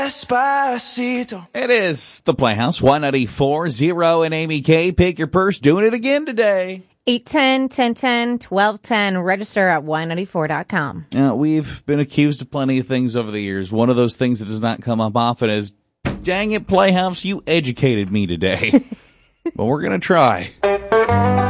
Despacito. It is the Playhouse, 194.0 and Amy K. Pick your purse, doing it again today. 810-1010-1210. Register at y94.com. Now, we've been accused of plenty of things over the years. One of those things that does not come up often is, dang it, Playhouse, you educated me today. But we're going to try.